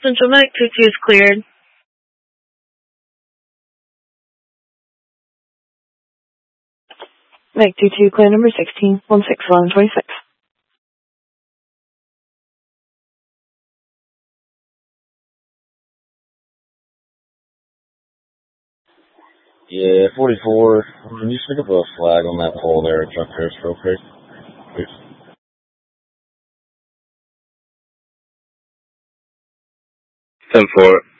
Central Mike 22 is cleared. Mike 22, clear number 16, 161126. Yeah, 44. Can you stick up a flag on that pole there at Chuck Harris real quick? Please. 10-4.